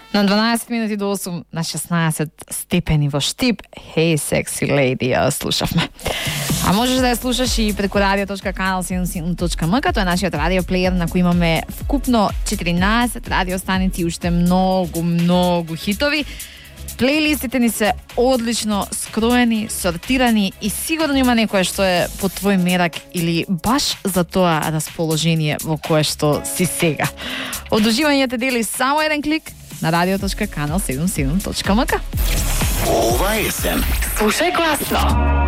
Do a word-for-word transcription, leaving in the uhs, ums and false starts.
На дванаесет минути до осум, на шеснаесет степени во Штип. Hey sexy lady, ја слушавме. А можеш да ја слушаш и преку радио точка канал седумдесет и седум точка ем ка, тоа е нашиот радиоплеер на кој имаме вкупно четиринаесет радиостаници, уште многу, многу хитови. Плейлистите ни се одлично скроени, сортирани и сигурно има некое што е по твој мерак или баш за тоа расположение во кое што си сега. Одуживање те дели само еден клик на радио точка канал седумдесет и седум точка ем ка. Ова есен слушај гласно.